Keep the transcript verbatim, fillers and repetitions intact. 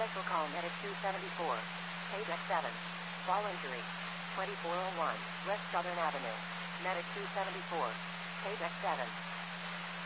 Special call medic two seventy-four. Page X seven. Fall injury. twenty-four oh one. West Southern Avenue. Medic two seventy-four. Page X seven.